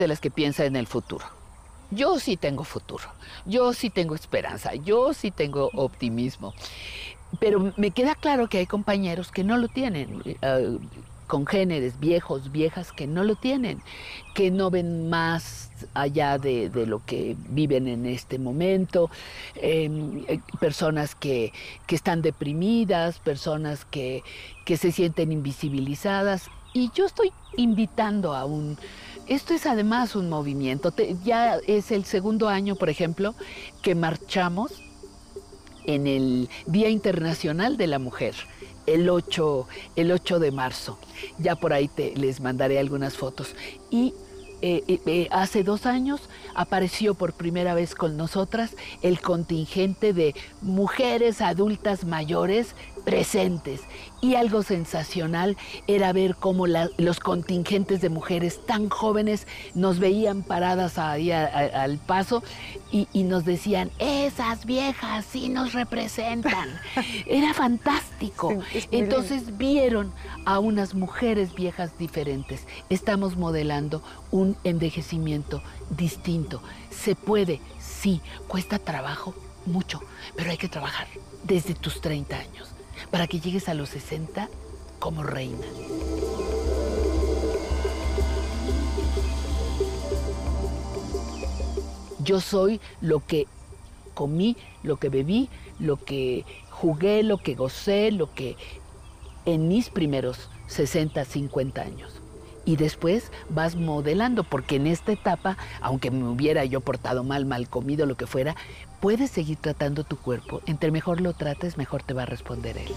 de las que piensa en el futuro. Yo sí tengo futuro, yo sí tengo esperanza, yo sí tengo optimismo. Pero me queda claro que hay compañeros que no lo tienen, congéneres, viejos, viejas que no lo tienen, que no ven más allá de lo que viven en este momento, personas que están deprimidas, personas que se sienten invisibilizadas. Y yo estoy invitando a un... Esto es además un movimiento. Ya es el segundo año, por ejemplo, que marchamos en el Día Internacional de la Mujer, el 8 de marzo. Ya por ahí les mandaré algunas fotos. Y hace 2 años apareció por primera vez con nosotras el contingente de mujeres adultas mayores presentes. Y algo sensacional era ver cómo los contingentes de mujeres tan jóvenes nos veían paradas ahí al paso y nos decían, esas viejas sí nos representan. Era fantástico. Sí, Entonces vieron a unas mujeres viejas diferentes. Estamos modelando un envejecimiento distinto. Se puede, sí, cuesta trabajo, mucho, pero hay que trabajar desde tus 30 años para que llegues a los 60 como reina. Yo soy lo que comí, lo que bebí, lo que jugué, lo que gocé, lo que en mis primeros 60, 50 años. Y después vas modelando, porque en esta etapa, aunque me hubiera yo portado mal comido, lo que fuera, puedes seguir tratando tu cuerpo. Entre mejor lo trates, mejor te va a responder él.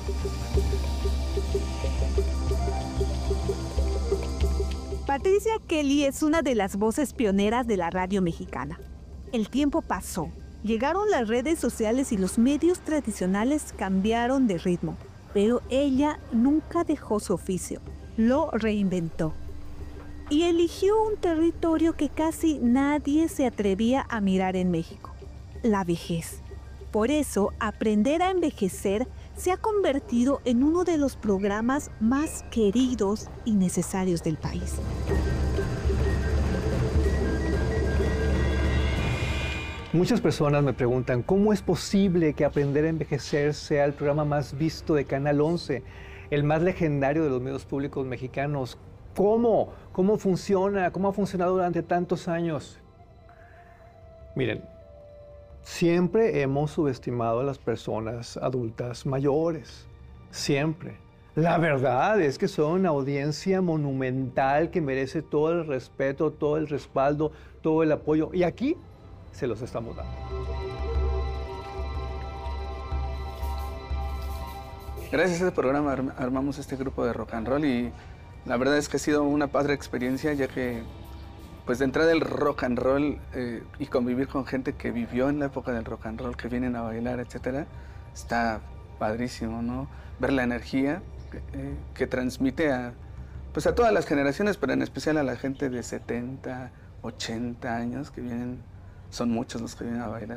Patricia Kelly es una de las voces pioneras de la radio mexicana. El tiempo pasó, llegaron las redes sociales y los medios tradicionales cambiaron de ritmo, pero ella nunca dejó su oficio, lo reinventó. Y eligió un territorio que casi nadie se atrevía a mirar en México, la vejez. Por eso, Aprender a Envejecer se ha convertido en uno de los programas más queridos y necesarios del país. Muchas personas me preguntan, ¿cómo es posible que Aprender a Envejecer sea el programa más visto de Canal 11, el más legendario de los medios públicos mexicanos? ¿Cómo? ¿Cómo funciona? ¿Cómo ha funcionado durante tantos años? Miren, siempre hemos subestimado a las personas adultas mayores. Siempre. La verdad es que son una audiencia monumental que merece todo el respeto, todo el respaldo, todo el apoyo. Y aquí se los estamos dando. Gracias a este programa armamos este grupo de rock and roll y la verdad es que ha sido una padre experiencia, ya que pues de entrada el rock and roll y convivir con gente que vivió en la época del rock and roll, que vienen a bailar, etcétera, está padrísimo, ¿no? Ver la energía que transmite pues a todas las generaciones, pero en especial a la gente de 70, 80 años que vienen, son muchos los que vienen a bailar.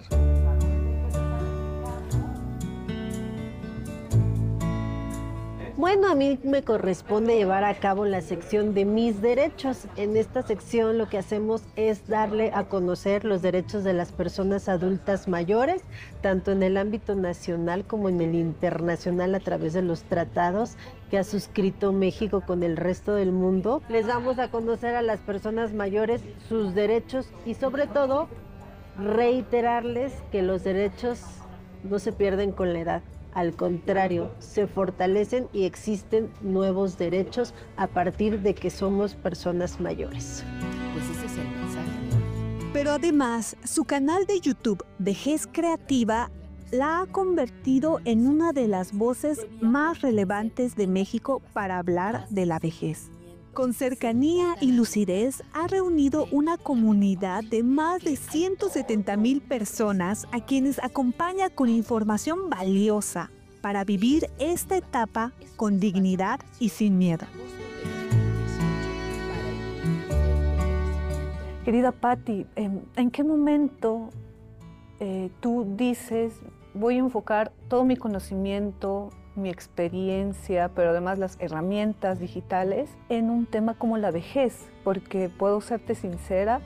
Bueno, a mí me corresponde llevar a cabo la sección de mis derechos. En esta sección lo que hacemos es darle a conocer los derechos de las personas adultas mayores, tanto en el ámbito nacional como en el internacional a través de los tratados que ha suscrito México con el resto del mundo. Les damos a conocer a las personas mayores sus derechos y sobre todo reiterarles que los derechos no se pierden con la edad. Al contrario, se fortalecen y existen nuevos derechos a partir de que somos personas mayores. Pues ese es el mensaje. Pero además, su canal de YouTube, Vejez Creativa, la ha convertido en una de las voces más relevantes de México para hablar de la vejez. Con cercanía y lucidez ha reunido una comunidad de más de 170,000 personas a quienes acompaña con información valiosa para vivir esta etapa con dignidad y sin miedo. Querida Patti, ¿en qué momento tú dices, voy a enfocar todo mi conocimiento, mi experiencia, pero además las herramientas digitales en un tema como la vejez, porque puedo serte sincera,